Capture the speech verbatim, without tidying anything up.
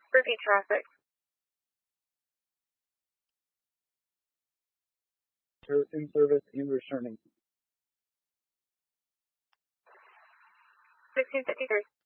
Repeat traffic. In service and returning. sixteen fifty-three.